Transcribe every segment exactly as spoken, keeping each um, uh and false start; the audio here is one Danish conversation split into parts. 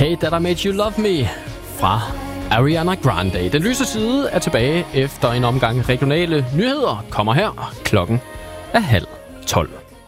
Hey That I Made You Love Me fra Ariana Grande. Den lyse side er tilbage efter en omgang regionale nyheder. Kommer her. Klokken er halv tolv.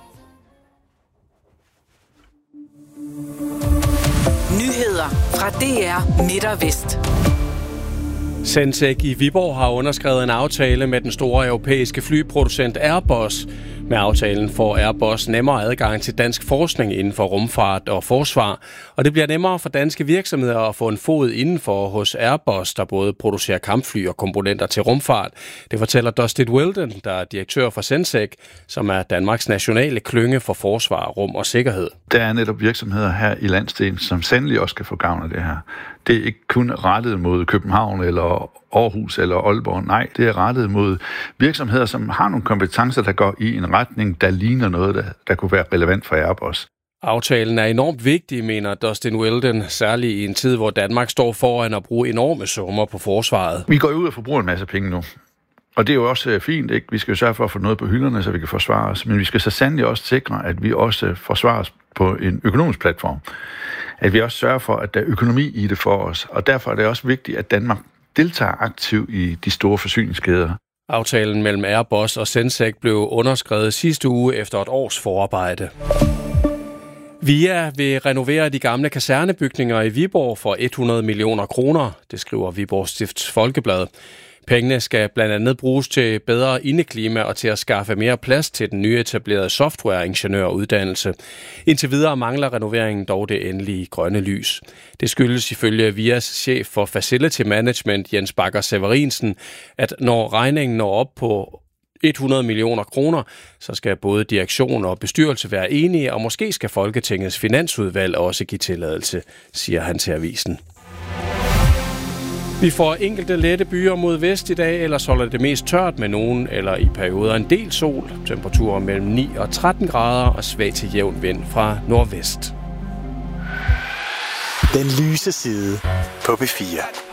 Nyheder fra D R Midt og Vest. Sensec i Viborg har underskrevet en aftale med den store europæiske flyproducent Airbus. Med aftalen får Airbus nemmere adgang til dansk forskning inden for rumfart og forsvar, og det bliver nemmere for danske virksomheder at få en fod indenfor hos Airbus, der både producerer kampfly og komponenter til rumfart. Det fortæller Dustin Weldon, der er direktør for Sensec, som er Danmarks nationale klynge for forsvar, rum og sikkerhed. Der er netop virksomheder her i landsdelen, som sandelig også kan få gavn af det her. Det er ikke kun rettet mod København eller Aarhus eller Aalborg. Nej, det er rettet mod virksomheder, som har nogle kompetencer, der går i en retning, der ligner noget, der, der kunne være relevant for Airbus. Aftalen er enormt vigtig, mener Dustin Weldon, særligt i en tid, hvor Danmark står foran at bruge enorme summer på forsvaret. Vi går ud og forbruger en masse penge nu. Og det er jo også fint, ikke? Vi skal jo sørge for at få noget på hylderne, så vi kan forsvare os. Men vi skal så sandelig også sikre, at vi også forsvarer os på en økonomisk platform. At vi også sørger for, at der er økonomi i det for os. Og derfor er det også vigtigt, at Danmark deltager aktivt i de store forsyningskæder. Aftalen mellem Airbus og Sensec blev underskrevet sidste uge efter et års forarbejde. VIA vil renovere de gamle kasernebygninger i Viborg for hundrede millioner kroner, det skriver Viborg Stifts Folkeblad. Pengene skal blandt andet bruges til bedre indeklima og til at skaffe mere plads til den nyetablerede softwareingeniøruddannelse. Indtil videre mangler renoveringen dog det endelige grønne lys. Det skyldes ifølge V I A's chef for Facility Management, Jens Bakker Severinsen, at når regningen når op på hundrede millioner kroner, så skal både direktion og bestyrelse være enige, og måske skal Folketingets finansudvalg også give tilladelse, siger han til avisen. Vi får enkelte lette byer mod vest i dag, ellers holder det mest tørt med nogen eller i perioder en del sol. Temperaturer mellem ni og tretten grader og svag til jævn vind fra nordvest. Den lyse side på B fire.